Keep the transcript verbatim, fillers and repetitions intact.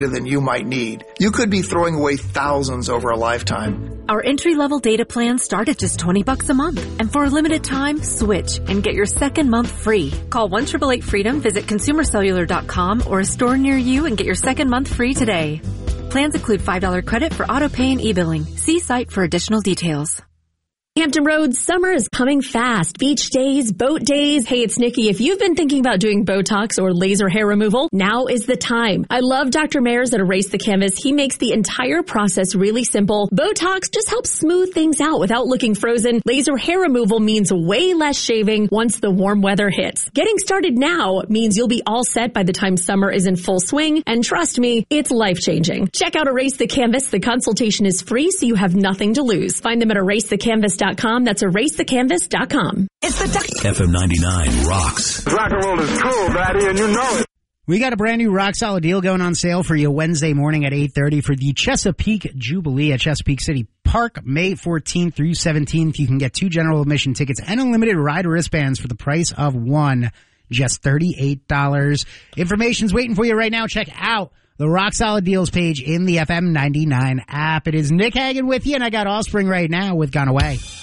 than you might need. You could be throwing away thousands over a lifetime. Our entry-level data plans start at just twenty bucks a month. And for a limited time, switch and get your second month free. Call one eight eight eight freedom, visit consumer cellular dot com or a store near you and get your second month free today. Plans include five dollars credit for auto pay and e-billing. See site for additional details. Hampton Roads, summer is coming fast. Beach days, boat days. Hey, it's Nikki. If you've been thinking about doing Botox or laser hair removal, now is the time. I love Doctor Mayers at Erase the Canvas. He makes the entire process really simple. Botox just helps smooth things out without looking frozen. Laser hair removal means way less shaving once the warm weather hits. Getting started now means you'll be all set by the time summer is in full swing. And trust me, it's life-changing. Check out Erase the Canvas. The consultation is free, so you have nothing to lose. Find them at erase the canvas dot com. That's erase the canvas dot com. It's the F M ninety-nine rocks. Rock and roll is cool, Daddy, and you know it. We got a brand new rock solid deal going on sale for you Wednesday morning at eight thirty for the Chesapeake Jubilee at Chesapeake City Park, May fourteenth through seventeenth. You can get two general admission tickets and unlimited ride wristbands for the price of one, just thirty-eight dollars. Information's waiting for you right now. Check out the Rock Solid Deals page in the F M ninety-nine app. It is Nick Hagan with you, and I got Offspring right now with Gone Away.